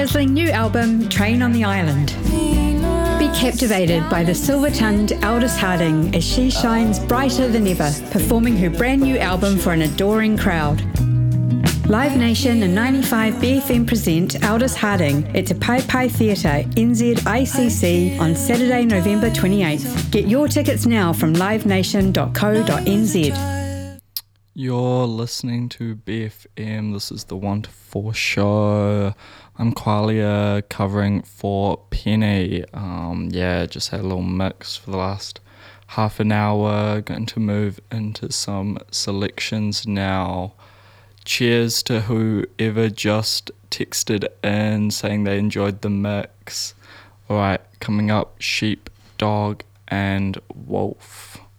Sizzling new album, Train on the Island. Be captivated by the silver-tongued Aldous Harding as she shines brighter than ever, performing her brand new album for an adoring crowd. Live Nation and 95 BFM present Aldous Harding at Te Pai Pai Theatre, NZICC on Saturday, November 28th. Get your tickets now from livenation.co.nz. You're listening to BFM. This is the 1 to 4 show. I'm Qualia covering for Penny. Just had a little mix for the last half an hour. Going to move into some selections now. Cheers to whoever just texted in saying they enjoyed the mix. Alright, coming up, Sheep, Dog and Wolf.